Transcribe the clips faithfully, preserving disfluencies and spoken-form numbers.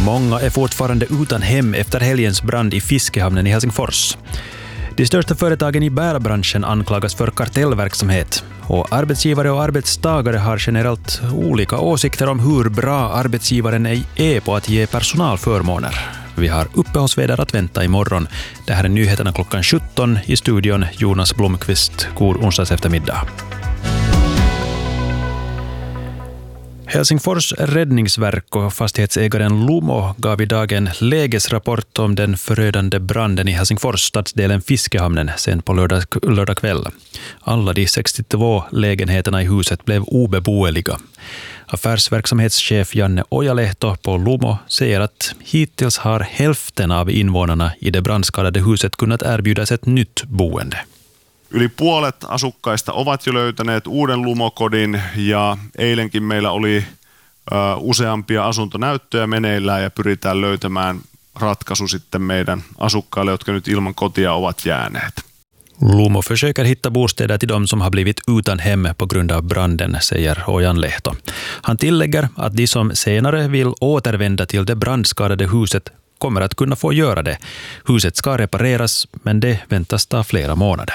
Många är fortfarande utan hem efter helgens brand i fiskehamnen i Helsingfors. De största företagen i bärbranschen anklagas för kartellverksamhet. Och arbetsgivare och arbetstagare har generellt olika åsikter om hur bra arbetsgivaren är på att ge personalförmåner. Vi har uppehållsväder att vänta imorgon. Det här är nyheterna klockan sjutton i studion. Jonas Blomqvist, god onsdags eftermiddag. Helsingfors räddningsverk och fastighetsägaren Lumo gav idag en lägesrapport om den förödande branden i Helsingfors stadsdelen Fiskehamnen sen på lördag, lördag kväll. Alla de sextiotvå lägenheterna i huset blev obeboeliga. Affärsverksamhetschef Janne Ojalehto på Lumo säger att hittills har hälften av invånarna i det brandskadade huset kunnat erbjudas ett nytt boende. Yli puolet asukkaista ovat jo löytäneet uuden Lumokodin ja eilenkin meillä oli ö, useampia asuntonäyttöjä meneillään ja pyritään löytämään ratkaisu sitten meidän asukkaille, jotka nyt ilman kotia ovat jääneet. Lumo försöker hitta bostäder till de som har blivit utan hem på grund av branden, säger Ojan Lehto. Han tillägger att de som senare vill återvända till det brandskadade huset kommer att kunna få göra det. Huset ska repareras, men det väntas ta flera månader.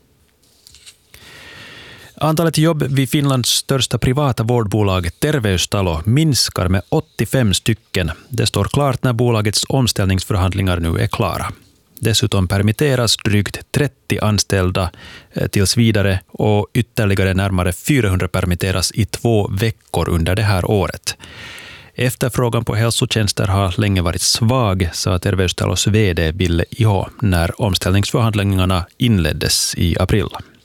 Antalet jobb vid Finlands största privata vårdbolag Terveystalo minskar med åttiofem stycken. Det står klart när bolagets omställningsförhandlingar nu är klara. Dessutom permitteras drygt trettio anställda tills vidare och ytterligare närmare fyrahundra permitteras i två veckor under det här året. Efterfrågan på hälsotjänster har länge varit svag, sa Terveystalos vd Ville Iho när omställningsförhandlingarna inleddes i april.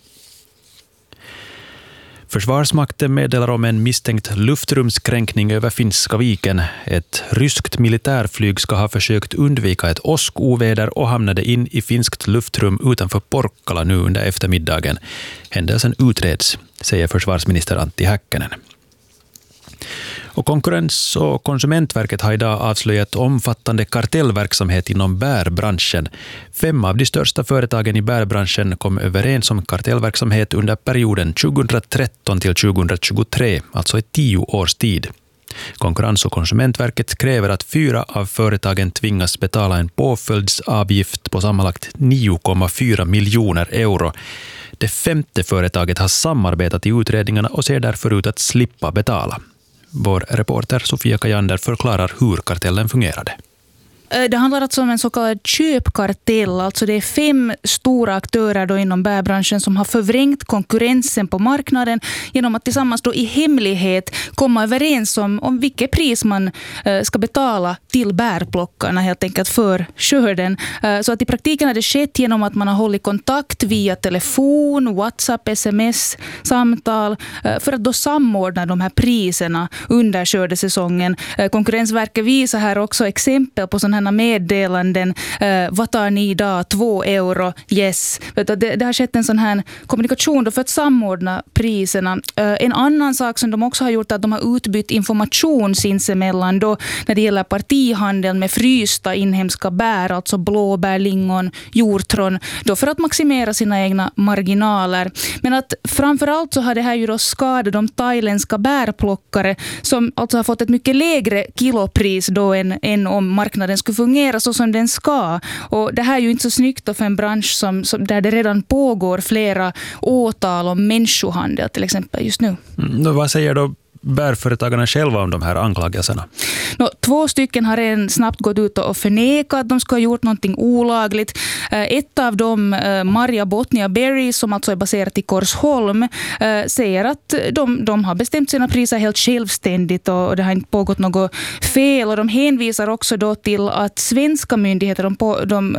Försvarsmakten meddelar om en misstänkt luftrumskränkning över Finska viken. Ett ryskt militärflyg ska ha försökt undvika ett åskoväder och hamnade in i finskt luftrum utanför Porkkala nu under eftermiddagen. Händelsen utreds, säger försvarsminister Antti Häkkänen. Och Konkurrens- och konsumentverket har idag avslöjat omfattande kartellverksamhet inom bärbranschen. Fem av de största företagen i bärbranschen kom överens om kartellverksamhet under perioden tjugohundratretton till tjugohundratjugotre, alltså i tio års tid. Konkurrens- och konsumentverket kräver att fyra av företagen tvingas betala en påföljdsavgift på sammanlagt nio komma fyra miljoner euro. Det femte företaget har samarbetat i utredningarna och ser därför ut att slippa betala. Vår reporter Sofia Kajander förklarar hur kartellen fungerade. Det handlar alltså om en så kallad köpkartell. Alltså det är fem stora aktörer då inom bärbranschen som har förvrängt konkurrensen på marknaden genom att tillsammans då i hemlighet komma överens om, om vilket pris man uh, ska betala till bärplockarna helt enkelt för skörden. Uh, så att i praktiken har det skett genom att man har hållit kontakt via telefon, WhatsApp, sms, samtal uh, för att då samordna de här priserna under skördesäsongen. Uh, Konkurrensverket visar här också exempel på sådana meddelanden. Uh, vad tar ni idag? Två euro? Yes. Det, det har skett en sån här kommunikation då för att samordna priserna. Uh, en annan sak som de också har gjort är att de har utbytt information sinsemellan då när det gäller partihandel med frysta inhemska bär, alltså blåbär, lingon, hjortron, då för att maximera sina egna marginaler. Men att framförallt så har det här ju då skadat de thailändska bärplockare som alltså har fått ett mycket lägre kilopris då än, än om marknaden skulle fungera så som den ska. Och det här är ju inte så snyggt för en bransch som, som, där det redan pågår flera åtal om människohandel till exempel just nu. Mm, vad säger då bärföretagarna själva om de här anklagelserna? No, två stycken har redan snabbt gått ut och förnekat att de ska ha gjort någonting olagligt. Ett av dem, Maria Botnia Berry, som alltså är baserat i Korsholm, säger att de, de har bestämt sina priser helt självständigt och det har inte pågått något fel. Och de hänvisar också då till att svenska myndigheter, de, på, de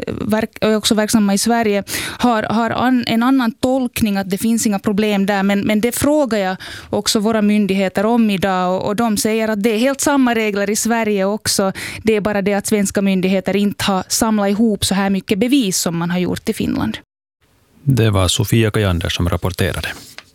är också verksamma i Sverige, har, har an, en annan tolkning att det finns inga problem där. Men, men det frågar jag också våra myndigheter om idag och, och de säger att det är helt samma regler i Sverige också. Det är bara det att svenska myndigheter inte har samlat ihop så här mycket bevis som man har gjort i Finland. Det var Sofia Kajander som rapporterade.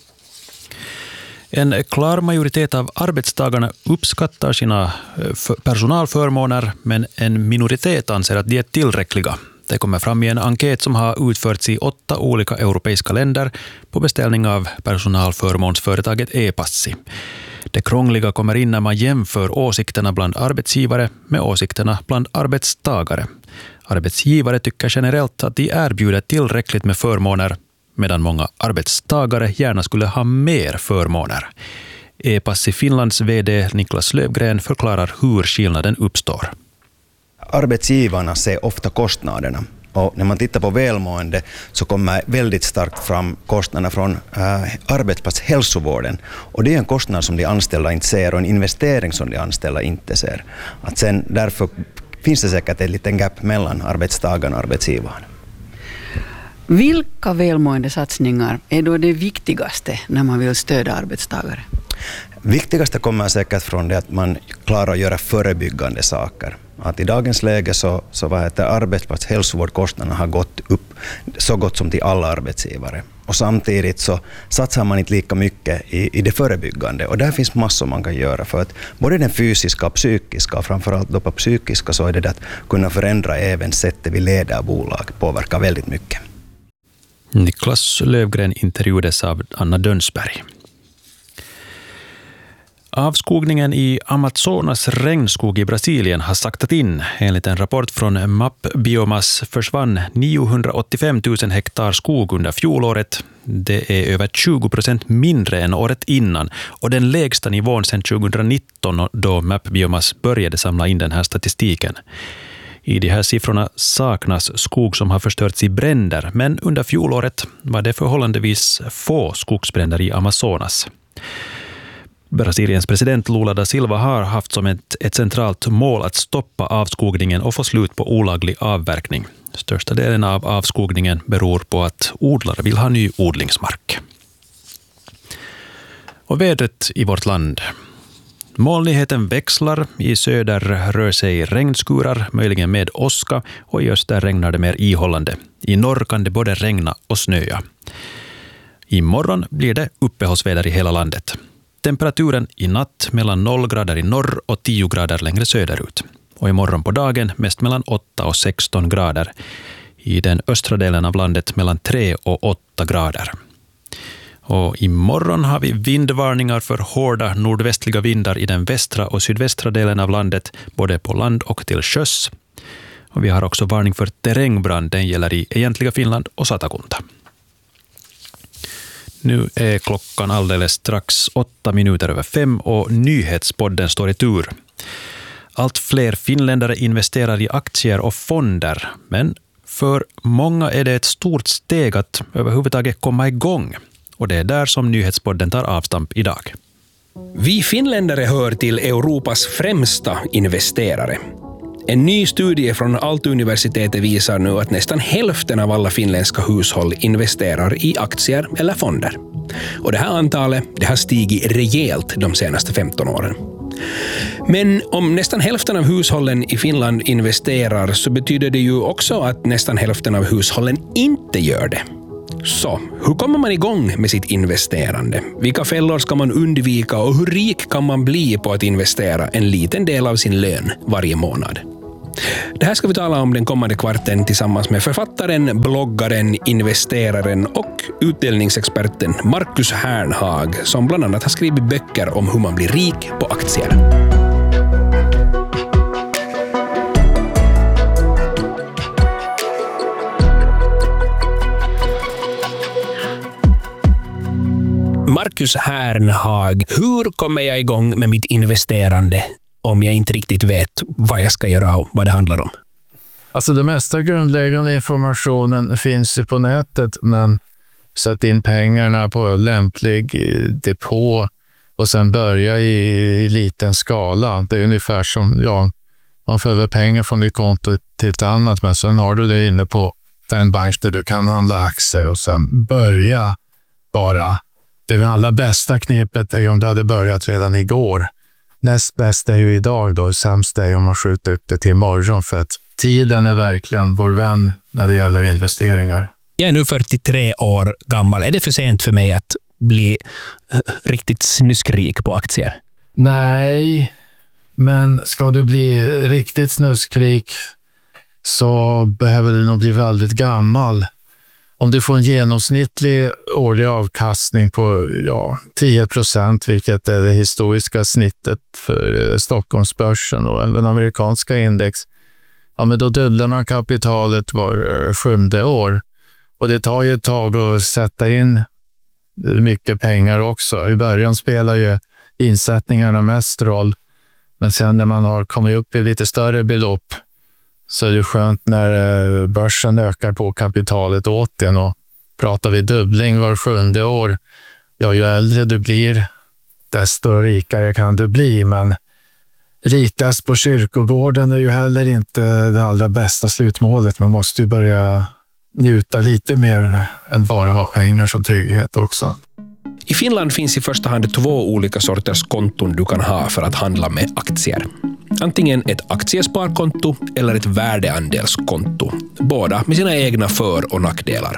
En klar majoritet av arbetstagarna uppskattar sina personalförmåner, men en minoritet anser att de är tillräckliga. Det kommer fram i en enkät som har utförts i åtta olika europeiska länder på beställning av personalförmånsföretaget E-passi. Det krångliga kommer in när man jämför åsikterna bland arbetsgivare med åsikterna bland arbetstagare. Arbetsgivare tycker generellt att de erbjuder tillräckligt med förmåner, medan många arbetstagare gärna skulle ha mer förmåner. E-pass i Finlands vd Niklas Lövgren förklarar hur skillnaden uppstår. Arbetsgivarna ser ofta kostnaderna. Och när man tittar på välmående så kommer väldigt starkt fram kostnaderna från äh, arbetsplatshälsovården. Och det är en kostnad som de anställda inte ser och en investering som de anställda inte ser. Att sen, därför finns det säkert ett litet gap mellan arbetstagarna och arbetsgivaren. Vilka välmåendesatsningar är då det viktigaste när man vill stödja arbetstagare? Viktigaste kommer säkert från det att man klarar att göra förebyggande saker. Att i dagens läge så, så vad heter arbetsplatshälsovårdskostnaderna har gått upp så gott som till alla arbetsgivare. Och samtidigt så satsar man inte lika mycket i, i det förebyggande. Och där finns massor man kan göra för att både den fysiska och psykiska, och framförallt då på psykiska, så är det att kunna förändra även sättet vi leder bolag påverkar väldigt mycket. Niklas Lövgren intervjuades av Anna Dönsberg. Avskogningen i Amazonas regnskog i Brasilien har saktat in. Enligt en rapport från M A P Biomas försvann niohundraåttiofem tusen hektar skog under fjolåret. Det är över tjugo procent mindre än året innan och den lägsta nivån sedan tjugonitton då M A P Biomas började samla in den här statistiken. I de här siffrorna saknas skog som har förstörts i bränder, men under fjolåret var det förhållandevis få skogsbränder i Amazonas. Brasiliens president Lula da Silva har haft som ett, ett centralt mål att stoppa avskogningen och få slut på olaglig avverkning. Största delen av avskogningen beror på att odlare vill ha ny odlingsmark. Och vädret i vårt land. Molnigheten växlar. I söder rör sig regnskurar, möjligen med åska, och i öster regnar det mer ihållande. I norr kan det både regna och snöa. Imorgon blir det uppehållsväder i hela landet. Temperaturen i natt mellan noll grader i norr och tio grader längre söderut. Och imorgon på dagen mest mellan åtta och sexton grader. I den östra delen av landet mellan tre och åtta grader. Och imorgon har vi vindvarningar för hårda nordvästliga vindar i den västra och sydvästra delen av landet, både på land och till sjöss. Och vi har också varning för terrängbrand, den gäller i egentliga Finland och Satakunta. Nu är klockan alldeles strax åtta minuter över fem och nyhetspodden står i tur. Allt fler finländare investerar i aktier och fonder, men för många är det ett stort steg att överhuvudtaget komma igång. Och det är där som nyhetspodden tar avstamp idag. Vi finländare hör till Europas främsta investerare. En ny studie från Aalto-universitetet visar nu att nästan hälften av alla finländska hushåll investerar i aktier eller fonder. Och det här antalet det har stigit rejält de senaste femton åren. Men om nästan hälften av hushållen i Finland investerar så betyder det ju också att nästan hälften av hushållen inte gör det. Så, hur kommer man igång med sitt investerande? Vilka fällor ska man undvika och hur rik kan man bli på att investera en liten del av sin lön varje månad? Det här ska vi tala om den kommande kvarten tillsammans med författaren, bloggaren, investeraren och utdelningsexperten Markus Härnhag som bland annat har skrivit böcker om hur man blir rik på aktier. Markus Härnhag, hur kommer jag igång med mitt investerande om jag inte riktigt vet vad jag ska göra och vad det handlar om? Alltså det mesta grundläggande informationen finns ju på nätet, men sätt in pengarna på lämplig depå och sen börja i, i liten skala. Det är ungefär som, ja, man för över pengar från ditt konto till ett annat, men sen har du det inne på den bank där du kan handla aktier och sen börja bara. Det allra bästa knepet är om du hade börjat redan igår. Näst bäst är ju idag då, sämst är om man skjuter upp det till imorgon för att tiden är verkligen vår vän när det gäller investeringar. Jag är nu fyrtiotre år gammal. Är det för sent för mig att bli riktigt snuskrik på aktier? Nej, men ska du bli riktigt snuskrik så behöver du nog bli väldigt gammal. om du får en genomsnittlig årlig avkastning på ja, tio procent, vilket är det historiska snittet för Stockholmsbörsen och den amerikanska index, ja, men då dubblar man kapitalet var sjunde år. Och det tar ju ett tag att sätta in mycket pengar också. I början spelar ju insättningarna mest roll. Men sen när man har kommit upp i lite större belopp så är det skönt när börsen ökar på kapitalet åt en. Och pratar vi dubbling var sjunde år, ja, ju äldre du blir desto rikare kan du bli. Men rikast på kyrkogården är ju heller inte det allra bästa slutmålet. Man måste ju börja njuta lite mer än bara ha pengar som trygghet också. I Finland finns i första hand två olika sorters konton du kan ha för att handla med aktier. Antingen ett aktiesparkonto eller ett värdeandelskonto. Båda med sina egna för- och nackdelar.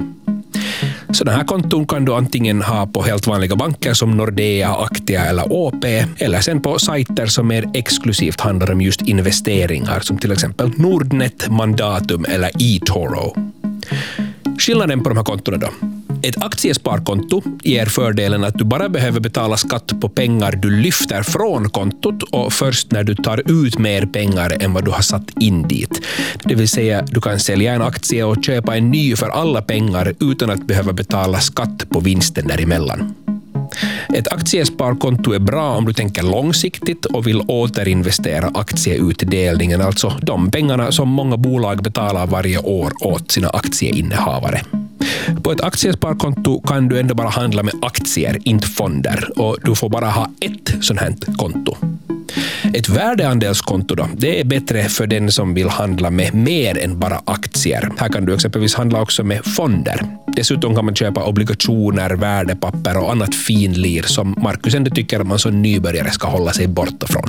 Sådana här konton kan du antingen ha på helt vanliga banker som Nordea, Aktia eller Å P, eller sen på sajter som mer exklusivt handlar om just investeringar som till exempel Nordnet, Mandatum eller eToro. Skillnaden på de här kontona då? Ett aktiesparkonto ger fördelen att du bara behöver betala skatt på pengar du lyfter från kontot och först när du tar ut mer pengar än vad du har satt in dit. Det vill säga, du kan sälja en aktie och köpa en ny för alla pengar utan att behöva betala skatt på vinsten däremellan. Ett aktiesparkonto är bra om du tänker långsiktigt och vill återinvestera aktieutdelningen, alltså de pengarna som många bolag betalar varje år åt sina aktieinnehavare. På ett aktiesparkonto kan du ändå bara handla med aktier, inte fonder, och du får bara ha ett sånt här konto. Ett värdeandelskonto då, det är bättre för den som vill handla med mer än bara aktier. Här kan du exempelvis handla också med fonder. Dessutom kan man köpa obligationer, värdepapper och annat finlir som Marcus ändå tycker att man som nybörjare ska hålla sig borta från.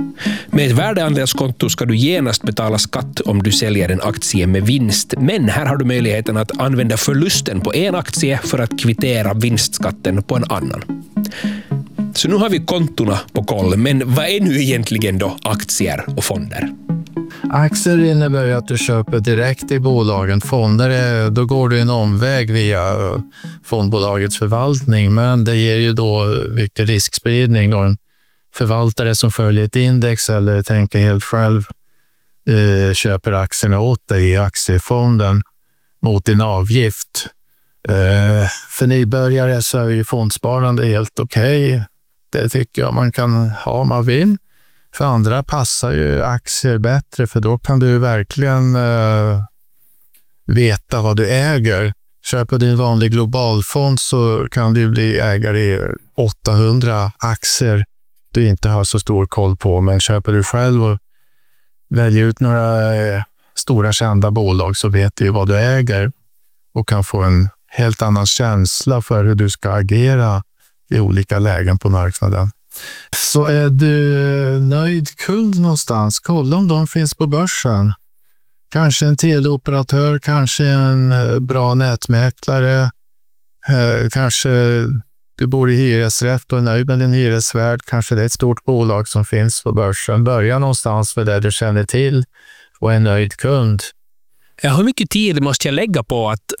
Med ett värdeandelskonto ska du genast betala skatt om du säljer en aktie med vinst, men här har du möjligheten att använda förlusten på en aktie för att kvittera vinstskatten på en annan. Så nu har vi kontona på koll, men vad är nu egentligen då aktier och fonder? Aktier innebär ju att du köper direkt i bolagen. Fonder, är, då går du en omväg via fondbolagets förvaltning, men det ger ju då mycket riskspridning. Och en förvaltare som följer ett index eller tänker helt själv eh, köper aktierna åt dig i aktiefonden mot din avgift. Eh, för nybörjare så är ju fondsparande helt okej. Okay. Det tycker jag man kan ha om man vill. För andra passar ju aktier bättre, för då kan du verkligen eh, veta vad du äger. Köper du en vanlig globalfond så kan du bli ägare i åttahundra aktier du inte har så stor koll på. Men köper du själv och väljer ut några eh, stora kända bolag så vet du vad du äger och kan få en helt annan känsla för hur du ska agera i olika lägen på marknaden. Så är du nöjd kund någonstans, kolla om de finns på börsen. Kanske en teleoperatör, kanske en bra nätmäklare, kanske du bor i hyresrätt och är nöjd med din hyresvärd, kanske det är ett stort bolag som finns på börsen. Börja någonstans för det du känner till och är nöjd kund. Ja, hur mycket tid måste jag lägga på att